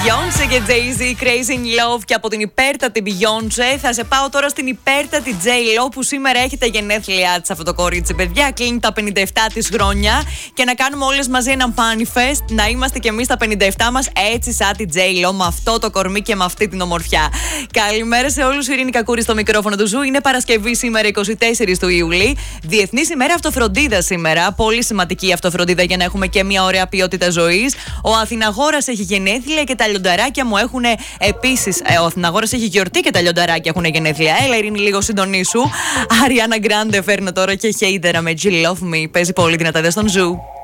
Beyoncé και Jay-Z, Crazy in Love. Και από την υπέρτατη Beyoncé θα σε πάω τώρα στην υπέρτατη J-Lo, που σήμερα έχει τα γενέθλιά της αυτό το κορίτσι, παιδιά. Κλείνει τα 57 της χρόνια. Και να κάνουμε όλες μαζί ένα manifest, να είμαστε κι εμείς τα 57 μας έτσι σαν τη J-Lo, με αυτό το κορμί και με αυτή την ομορφιά. Καλημέρα σε όλους. Η Ειρήνη Κακούρη στο μικρόφωνο του Ζου. Είναι Παρασκευή σήμερα, 24 του Ιουλή. Διεθνής ημέρα αυτοφροντίδα σήμερα. Πολύ σημαντική η αυτοφροντίδα για να έχουμε και μια ωραία ποιότητα ζωής. Ο Αθηναγόρας έχει γενέθλια και τα λιονταράκια μου έχουν επίσης. Ο Αθηναγόρας έχει γιορτή και τα λιονταράκια έχουν γενέθλια. Έλα, Ειρήνη, λίγο συντονίσου. Ariana Grande φέρνω τώρα και Hater με Jill Love Me. Παίζει πολύ δυνατά εδώ στον Ζου.